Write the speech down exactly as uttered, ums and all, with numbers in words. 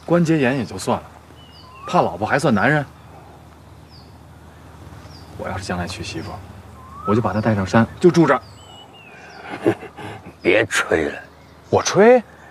关节炎也就算了，怕老婆还算男人？我要是将来娶媳妇，我就把她带上山，就住这儿。 别吹了， 我吹？